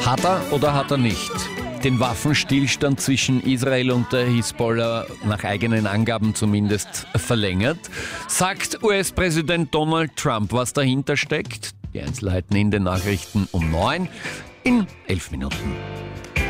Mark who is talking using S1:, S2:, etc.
S1: Hat er oder hat er nicht den Waffenstillstand zwischen Israel und der Hisbollah nach eigenen Angaben zumindest verlängert? Sagt US-Präsident Donald Trump, was dahinter steckt? Die Einzelheiten in den Nachrichten um 9 in 11 Minuten.